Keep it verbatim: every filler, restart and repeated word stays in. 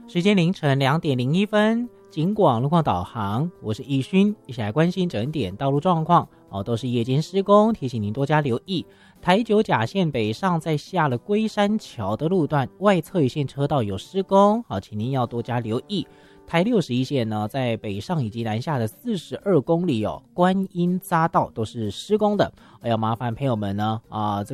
时间凌晨两点零一分，警广路况导航，我是易勋，一起来关心整点道路状况哦，都是夜间施工，提醒您多加留意。台九甲线北上在下了龟山桥的路段，外侧一线车道有施工，好，请您要多加留意。台六十一线呢，在北上以及南下的四十二公里哦，观音匝道都是施工的，要麻烦朋友们呢啊、呃。